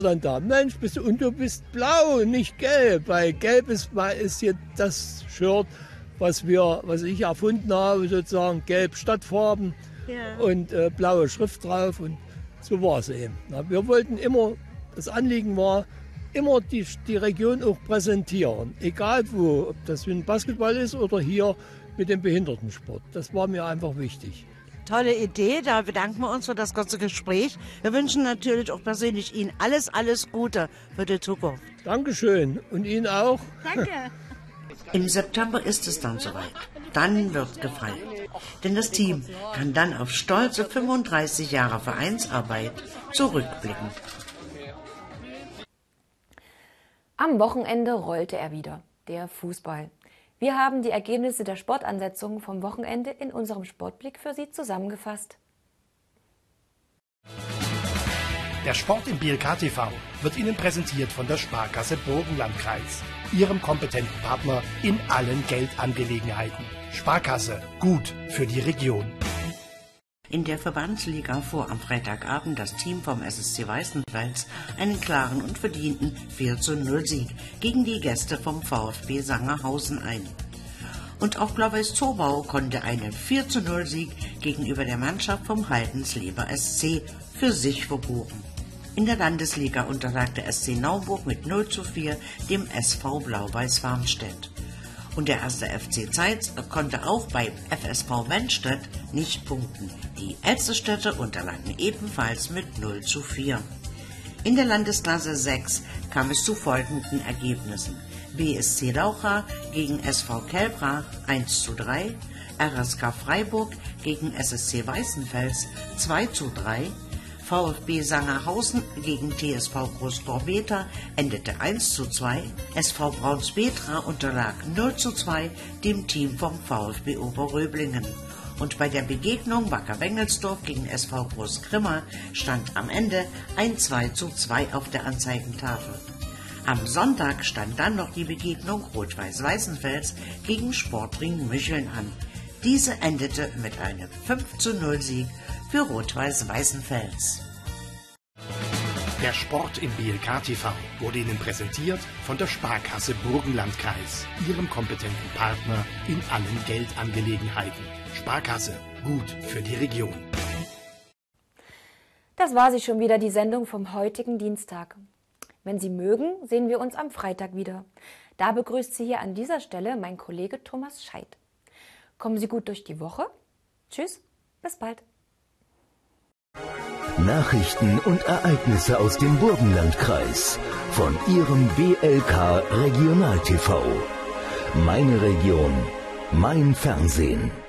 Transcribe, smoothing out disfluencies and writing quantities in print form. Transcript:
Dann da, Mensch, und du bist blau, nicht gelb, weil gelb ist hier das Shirt, was ich erfunden habe, sozusagen gelb Stadtfarben und blaue Schrift drauf und so war es eben. Wir wollten immer, das Anliegen war, immer die Region auch präsentieren, egal wo, ob das mit dem Basketball ist oder hier mit dem Behindertensport. Das war mir einfach wichtig. Tolle Idee, da bedanken wir uns für das kurze Gespräch. Wir wünschen natürlich auch persönlich Ihnen alles Gute für die Zukunft. Dankeschön und Ihnen auch. Danke. Im September ist es dann soweit. Dann wird gefeiert. Denn das Team kann dann auf stolze 35 Jahre Vereinsarbeit zurückblicken. Am Wochenende rollte er wieder, der Fußball. Wir haben die Ergebnisse der Sportansetzungen vom Wochenende in unserem Sportblick für Sie zusammengefasst. Der Sport im BLK TV wird Ihnen präsentiert von der Sparkasse Burgenlandkreis, Ihrem kompetenten Partner in allen Geldangelegenheiten. Sparkasse, gut für die Region. In der Verbandsliga fuhr am Freitagabend das Team vom SSC Weißenfels einen klaren und verdienten 4:0 Sieg gegen die Gäste vom VfB Sangerhausen ein. Und auch Blau-Weiß Zobau konnte einen 4:0 Sieg gegenüber der Mannschaft vom Haldensleber SC für sich verbuchen. In der Landesliga unterlag der SC Naumburg mit 0:4 dem SV Blau-Weiß Farmstedt. Und der erste FC Zeitz konnte auch bei FSV Mennstedt nicht punkten. Die Elsterstädter unterlagen ebenfalls mit 0:4. In der Landesklasse 6 kam es zu folgenden Ergebnissen. BSC Laucha gegen SV Kelbrach 1:3, RSK Freiburg gegen SSC Weißenfels 2:3, VfB Sangerhausen gegen TSV Großdorf-Beta endete 1:2, SV Brauns-Betra unterlag 0:2 dem Team vom VfB Oberröblingen. Und bei der Begegnung Wacker-Wengelsdorf gegen SV Großgrimma stand am Ende ein 2:2 auf der Anzeigentafel. Am Sonntag stand dann noch die Begegnung Rot-Weiß-Weißenfels gegen Sportring Mücheln an. Diese endete mit einem 5:0 Sieg für Rot-Weiß-Weißenfels. Der Sport im BLK TV wurde Ihnen präsentiert von der Sparkasse Burgenlandkreis, Ihrem kompetenten Partner in allen Geldangelegenheiten. Sparkasse, gut für die Region. Das war sie schon wieder, die Sendung vom heutigen Dienstag. Wenn Sie mögen, sehen wir uns am Freitag wieder. Da begrüßt Sie hier an dieser Stelle mein Kollege Thomas Scheidt. Kommen Sie gut durch die Woche. Tschüss, bis bald. Nachrichten und Ereignisse aus dem Burgenlandkreis von Ihrem BLK Regional TV. Meine Region, mein Fernsehen.